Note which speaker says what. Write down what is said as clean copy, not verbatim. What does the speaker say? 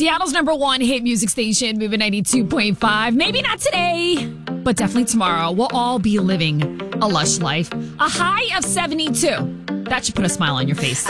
Speaker 1: Seattle's #1 hit music station, Moving 92.5. Maybe not today, but definitely tomorrow. We'll all be living a lush life. A high of 72. That should put a smile on your face.